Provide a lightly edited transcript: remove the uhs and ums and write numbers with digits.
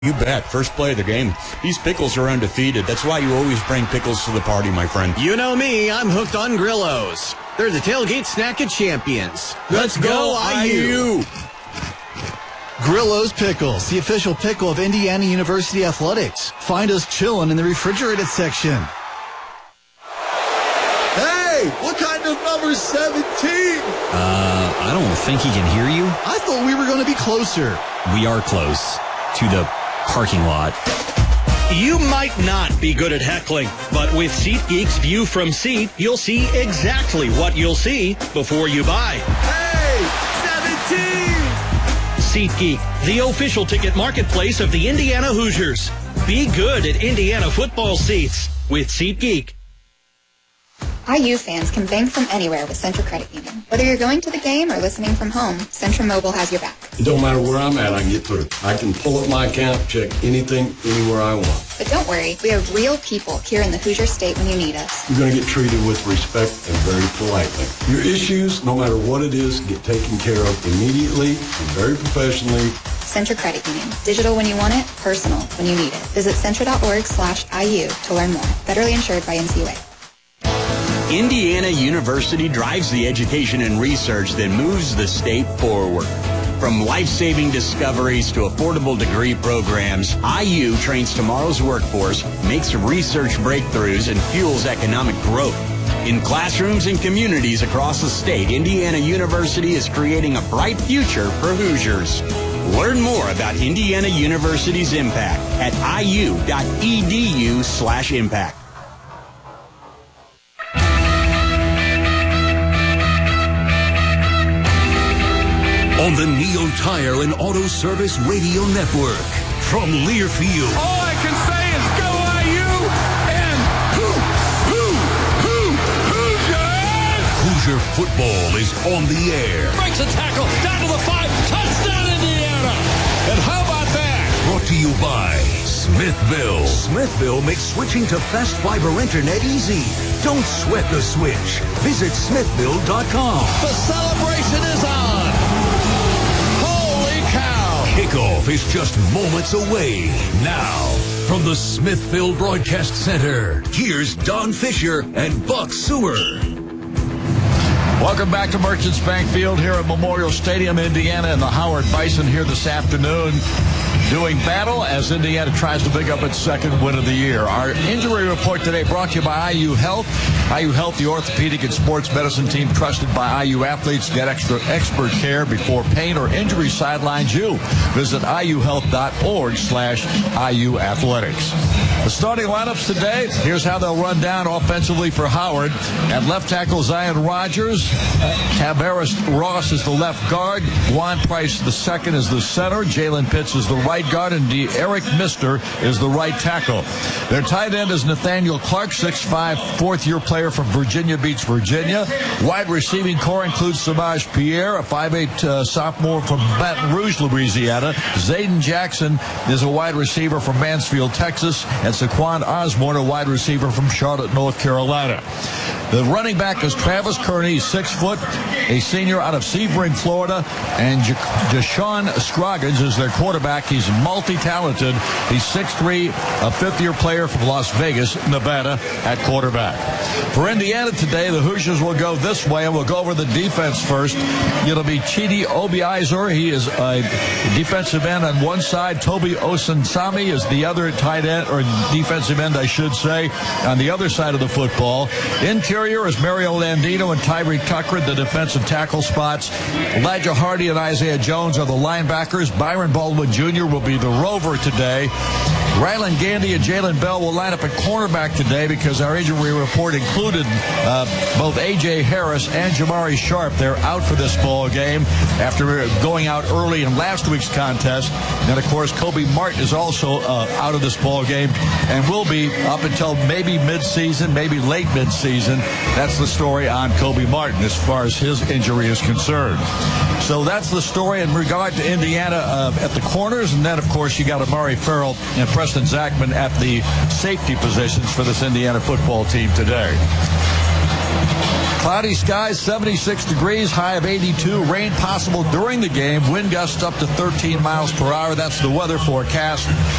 You bet. First play of the game. These pickles are undefeated. That's why you always bring pickles to the party, my friend. You know me. I'm hooked on Grillos. They're the tailgate snack of champions. Let's go, IU! Grillo's Pickles, the official pickle of Indiana University Athletics. Find us chilling in the refrigerated section. Hey, what kind of number 17? I don't think he can hear you. I thought we were going to be closer. We are close to the parking lot. You might not be good at heckling, but with SeatGeek's View from Seat, you'll see exactly what you'll see before you buy. Hey, 17! SeatGeek, the official ticket marketplace of the Indiana Hoosiers. Be good at Indiana football seats with SeatGeek. IU fans can bank from anywhere with Centra Credit Union. Whether you're going to the game or listening from home, Centra Mobile has your back. It don't matter where I'm at, I can get through. I can pull up my account, check anything, anywhere I want. But don't worry, we have real people here in the Hoosier State when you need us. You're going to get treated with respect and very politely. Your issues, no matter what it is, get taken care of immediately and very professionally. Centra Credit Union. Digital when you want it, personal when you need it. Visit Centra.org/IU to learn more. Federally insured by NCUA. Indiana University drives the education and research that moves the state forward. From life-saving discoveries to affordable degree programs, IU trains tomorrow's workforce, makes research breakthroughs, and fuels economic growth. In classrooms and communities across the state, Indiana University is creating a bright future for Hoosiers. Learn more about Indiana University's impact at iu.edu/impact. On the Neo Tire and Auto Service Radio Network from Learfield. All I can say is go IU and Hoosiers! Hoosier football is on the air. Breaks a tackle down to the 5. Touchdown Indiana! And how about that? Brought to you by Smithville. Smithville makes switching to fast fiber internet easy. Don't sweat the switch. Visit smithville.com. The celebration is on. Kickoff is just moments away. Now, from the Smithville Broadcast Center, here's Don Fisher and Buck Sewer. Welcome back to Merchants Bank Field here at Memorial Stadium, Indiana, and the Howard Bison here this afternoon doing battle as Indiana tries to pick up its second win of the year. Our injury report today brought to you by IU Health. IU Health, the orthopedic and sports medicine team trusted by IU athletes. Get extra expert care before pain or injury sidelines you. Visit iuhealth.org/IU Athletics. The starting lineups today, here's how they'll run down offensively for Howard. At left tackle, Zion Rogers. Tavares Ross is the left guard. Juan Price the second is the center. Jalen Pitts is the right guard. And Eric Mister is the right tackle. Their tight end is Nathaniel Clark, 6'5", fourth-year player from Virginia Beach, Virginia. Wide receiving core includes Samaj Pierre, a 5'8" sophomore from Baton Rouge, Louisiana. Zayden Jackson is a wide receiver from Mansfield, Texas. And Saquon Osborne, a wide receiver from Charlotte, North Carolina. The running back is Travis Kearney, 6 foot, a senior out of Sebring, Florida. And Deshaun Scroggins is their quarterback. He's multi-talented. He's 6'3", a fifth-year player from Las Vegas, Nevada, at quarterback. For Indiana today, the Hoosiers will go this way, and we'll go over the defense first. It'll be Chidi Obiizer. He is a defensive end on one side. Toby Osunsami is the other tight end, or defensive end, I should say, on the other side of the football. Interior is Mario Landino and Tyree Tucker at the defensive tackle spots. Elijah Hardy and Isaiah Jones are the linebackers. Byron Baldwin Jr. will be the rover today. Rylan Gandy and Jalen Bell will line up at cornerback today because our injury report included both A.J. Harris and Jamari Sharp. They're out for this ball game after going out early in last week's contest. And, of course, Kobe Martin is also out of this ball game and will be up until maybe midseason, maybe late midseason. That's the story on Kobe Martin as far as his injury is concerned. So that's the story in regard to Indiana at the corners. And then, of course, you got Amari Farrell and Preston Zachman at the safety positions for this Indiana football team today. Cloudy skies, 76 degrees, high of 82. Rain possible during the game. Wind gusts up to 13 miles per hour. That's the weather forecast.